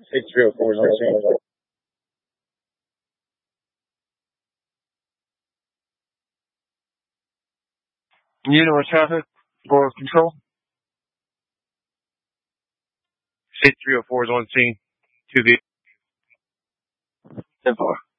6304 is on scene. Unit with traffic for control. 6304 is on scene. 2 vehicles. 10-4.